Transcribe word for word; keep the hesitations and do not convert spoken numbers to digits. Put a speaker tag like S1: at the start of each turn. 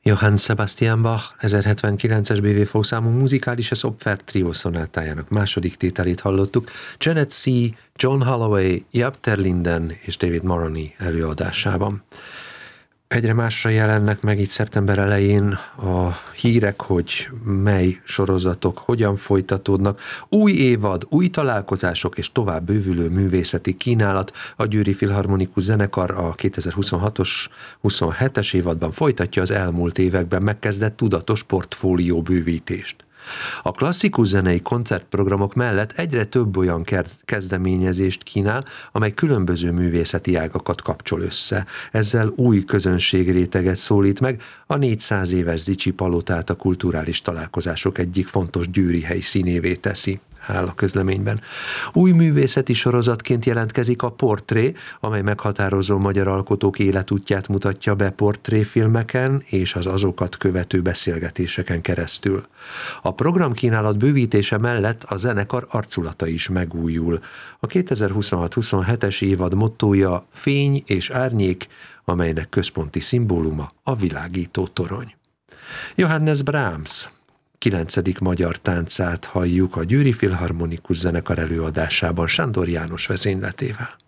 S1: Johann Sebastian Bach ezerhetvenkilences bé vé fószámú muzikális Opfer Trio szonátájának második tételét hallottuk Janet C., John Holloway, Jaap ter Linden és David Moroney előadásában. Egyre másra jelennek meg itt szeptember elején a hírek, hogy mely sorozatok hogyan folytatódnak. Új évad, új találkozások és tovább bővülő művészeti kínálat. A Győri Filharmonikus Zenekar a kétezer-huszonhatos huszonhetes évadban folytatja az elmúlt években megkezdett tudatos portfólió bővítést. A klasszikus zenei koncertprogramok mellett egyre több olyan kezdeményezést kínál, amely különböző művészeti ágakat kapcsol össze. Ezzel új közönségréteget szólít meg, a négyszáz éves Zichy palotát a kulturális találkozások egyik fontos győri helyszínévé teszi, áll a közleményben. Új művészeti sorozatként jelentkezik a Portré, amely meghatározó magyar alkotók életútját mutatja be portréfilmeken és az azokat követő beszélgetéseken keresztül. A programkínálat bővítése mellett a zenekar arculata is megújul. A kétezer-huszonhat huszonhetes évad mottója Fény és árnyék, amelynek központi szimbóluma a világító torony. Johannes Brahms kilencedik magyar táncát halljuk a Győri Filharmonikus Zenekar előadásában Sándor János vezényletével.